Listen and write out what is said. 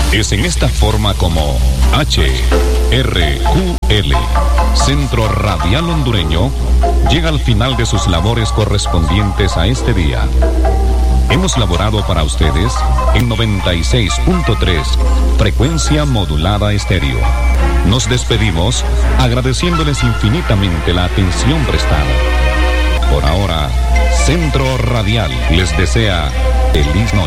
Es en esta forma como HRQL, Centro Radial Hondureño, llega al final de sus labores correspondientes a este día. Hemos laborado para ustedes en 96.3, frecuencia modulada estéreo. Nos despedimos agradeciéndoles infinitamente la atención prestada. Por ahora, Centro Radial les desea feliz noche.